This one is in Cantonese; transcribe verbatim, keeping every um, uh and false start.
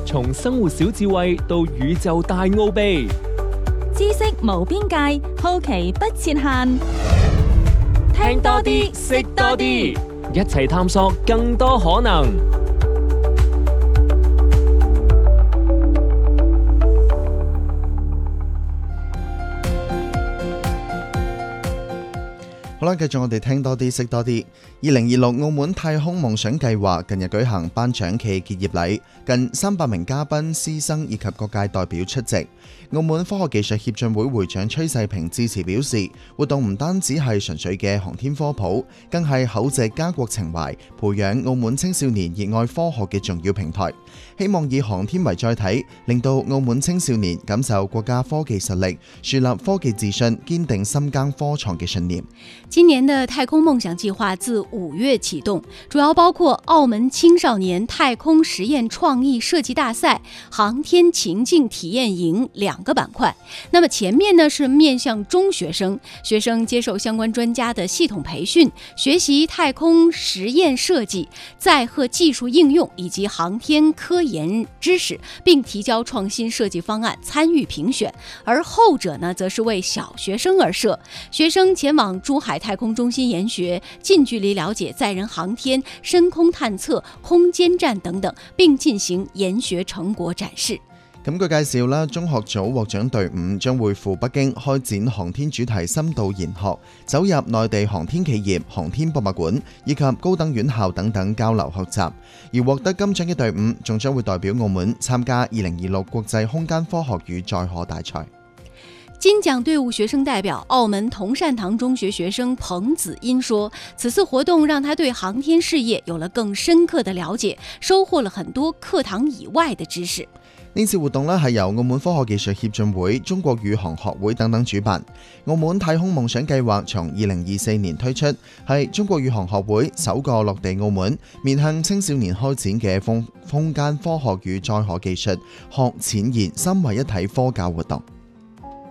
從生活小智慧到宇宙大奧秘， 知識無邊界，好奇不設限。 聽多啲，識多啲，一齊探索更多可能。 好啦，繼續我哋聽多啲，識多啲。二零二六澳門太空夢想計劃近日舉行頒獎暨結業禮，近三百名嘉賓、師生以及各界代表出席。澳門科學技術協進會會長崔世平致辭表示，活動唔單止係純粹嘅航天科普，更係厚植家國情懷，培養澳門青少年熱愛科學嘅重要平台。希望以航天為載體，令到澳門青少年感受國家科技實力，樹立科技自信，堅定深耕科創嘅信念。 今年的太空夢想計劃自五月啟動，主要包括澳門青少年太空實驗創意設計大賽、航天情境體驗營兩個板塊。那麼前面呢是面向中學生，學生接受相關專家的系統培訓，學習太空實驗設計、載荷技術應用以及航天科研知識，並提交創新設計方案參與評選。而後者呢，則是為小學生而設，學生前往珠海太空中心研學，近距離了解載人航天、深空探測、空間站等等，並進行研學成果展示。 咁據介紹啦，中學組獲獎隊伍將會赴北京開展航天主題深度研學，走入內地航天企業、航天博物館以及高等院校等等交流學習。而獲得金獎嘅隊伍仲將會代表澳門參加二零二六國際空間科學與載荷大賽。 金獎隊伍學生代表澳門同善堂中學學生彭子英說，此次活動讓他對航天事業有了更深刻的了解，收穫了很多課堂以外的知識。 呢次活動咧係由澳門科學技術協進會、中國宇航學會等等主辦。澳門太空夢想計劃從二零二四年推出，係中國宇航學會首個落地澳門、面向青少年開展嘅空空間科學與載荷技術學淺研三位一體科教活動。